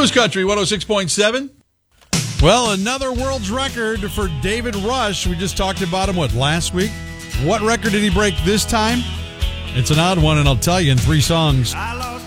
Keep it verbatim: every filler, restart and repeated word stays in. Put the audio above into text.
News Country one oh six point seven. Well, another world's record for David Rush. We just talked about him, what, last week? What record did he break this time? It's an odd one, and I'll tell you in three songs.